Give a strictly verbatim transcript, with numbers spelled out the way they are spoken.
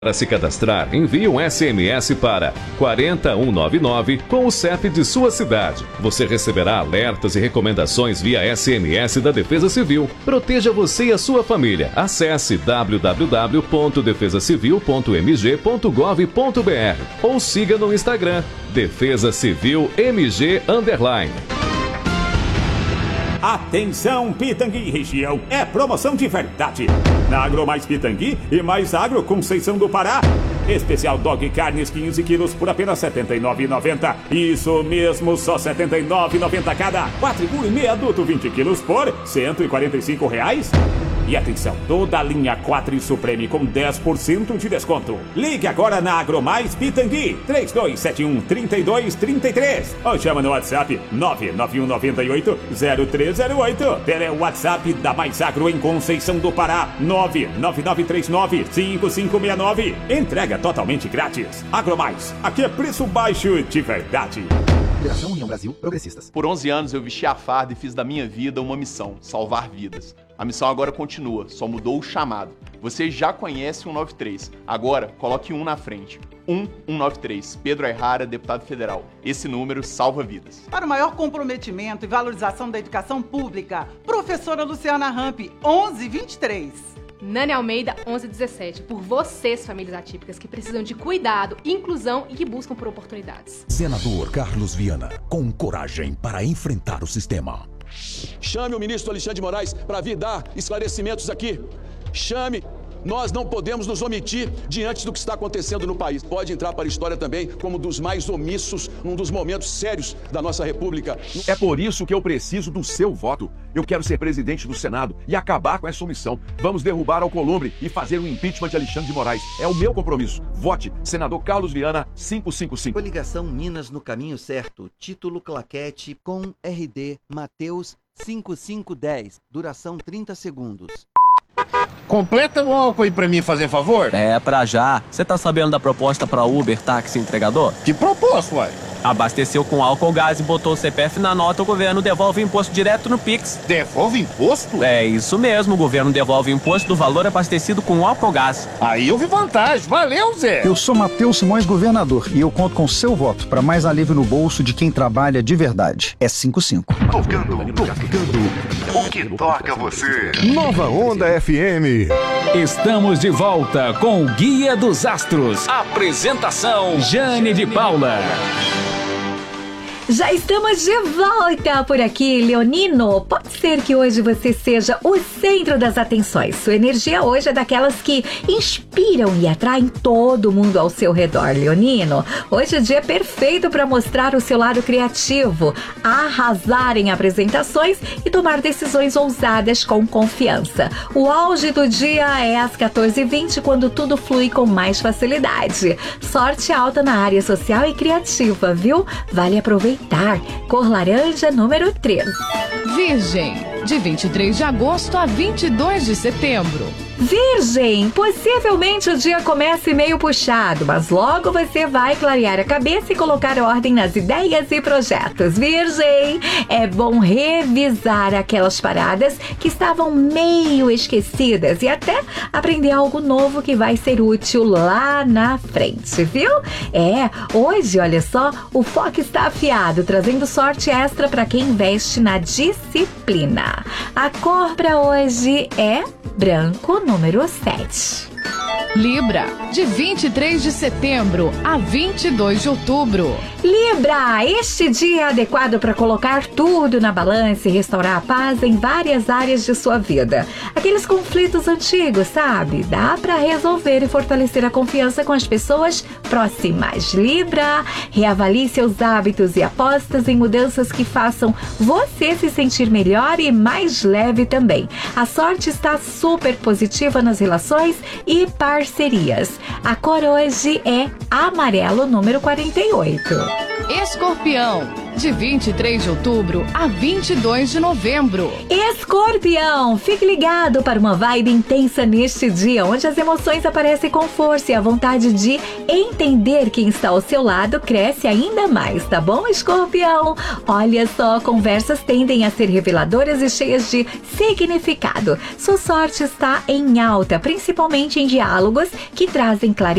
Para se cadastrar, envie um S M S para quatro zero um nove nove com o C E P de sua cidade. Você receberá alertas e recomendações via S M S da Defesa Civil. Proteja você e a sua família. Acesse w w w ponto defesa civil ponto m g ponto gov ponto b r ou siga no Instagram Defesa Civil M G underline. Atenção, Pitangui e região, é promoção de verdade. Na Agro Mais Pitangui e Mais Agro Conceição do Pará. Especial Dog Carnes quinze quilos por apenas setenta e nove reais e noventa centavos. Isso mesmo, só setenta e nove reais e noventa centavos cada. Quatro e meio adulto vinte quilos por cento e quarenta e cinco reais. E atenção, toda a linha quatro Supreme com dez por cento de desconto. Ligue agora na Agro Mais Pitangui, três dois sete um, três dois três três. Ou chama no WhatsApp nove nove um nove oito zero três zero oito. Pelo WhatsApp da Mais Agro em Conceição do Pará, nove nove nove três nove cinco cinco seis nove. Entrega totalmente grátis. Agro Mais, aqui é preço baixo de verdade. Federação União Brasil Progressistas. Por onze anos eu vesti a farda e fiz da minha vida uma missão, salvar vidas. A missão agora continua, só mudou o chamado. Você já conhece o cento e noventa e três, agora coloque um na frente. um um nove três, Pedro Ayrara, deputado federal. Esse número salva vidas. Para o maior comprometimento e valorização da educação pública, professora Luciana Ramp, onze vinte e três. Nani Almeida, onze dezessete. Por vocês, famílias atípicas, que precisam de cuidado, inclusão e que buscam por oportunidades. Senador Carlos Viana, com coragem para enfrentar o sistema. Chame o ministro Alexandre de Moraes para vir dar esclarecimentos aqui. Chame. Nós não podemos nos omitir diante do que está acontecendo no país. Pode entrar para a história também como dos mais omissos num dos momentos sérios da nossa República. É por isso que eu preciso do seu voto. Eu quero ser presidente do Senado e acabar com essa omissão. Vamos derrubar Alcolumbre e fazer o impeachment de Alexandre de Moraes. É o meu compromisso. Vote, senador Carlos Viana, quinhentos e cinquenta e cinco. Coligação Minas no Caminho Certo. Título Claquete com R D Mateus cinco cinco um zero. Duração trinta segundos. Completa o álcool aí pra mim, fazer favor? É, pra já. Você tá sabendo da proposta pra Uber, táxi entregador? Que proposta, uai? Abasteceu com álcool gás e botou o C P F na nota, o governo devolve o imposto direto no Pix. Devolve imposto? É isso mesmo, o governo devolve o imposto do valor abastecido com álcool gás. Aí eu vi vantagem, valeu, Zé! Eu sou Matheus Simões, governador, e eu conto com seu voto para mais alívio no bolso de quem trabalha de verdade. É cinco cinco. Tocando, tocando, o que toca você? Nova Onda F M. Estamos de volta com o Guia dos Astros. Apresentação, Jane de Paula. Já estamos de volta por aqui, Leonino. Pode ser que hoje você seja o centro das atenções. Sua energia hoje é daquelas que inspiram e atraem todo mundo ao seu redor, Leonino. Hoje é dia perfeito para mostrar o seu lado criativo, arrasar em apresentações e tomar decisões ousadas com confiança. O auge do dia é às quatorze e vinte, quando tudo flui com mais facilidade. Sorte alta na área social e criativa, viu? Vale aproveitar. Cor laranja, número três. Virgem, de vinte e três de agosto a vinte e dois de setembro. Virgem, possivelmente o dia comece meio puxado, mas logo você vai clarear a cabeça e colocar ordem nas ideias e projetos. Virgem, é bom revisar aquelas paradas que estavam meio esquecidas e até aprender algo novo que vai ser útil lá na frente, viu? É, hoje, olha só, o foco está afiado, trazendo sorte extra para quem investe na disciplina. A cor para hoje é branco, número sete. Libra, de vinte e três de setembro a vinte e dois de outubro. Libra, este dia é adequado para colocar tudo na balança e restaurar a paz em várias áreas de sua vida. Aqueles conflitos antigos, sabe? Dá para resolver e fortalecer a confiança com as pessoas próximas. Libra, reavalie seus hábitos e apostas em mudanças que façam você se sentir melhor e mais leve também. A sorte está super positiva nas relações e parcerias. A cor hoje é amarelo, número quarenta e oito. Escorpião, de vinte e três de outubro a vinte e dois de novembro. Escorpião, fique ligado para uma vibe intensa neste dia, onde as emoções aparecem com força e a vontade de entender quem está ao seu lado cresce ainda mais, tá bom, Escorpião? Olha só, conversas tendem a ser reveladoras e cheias de significado. Sua sorte está em alta, principalmente em diálogos que trazem claridade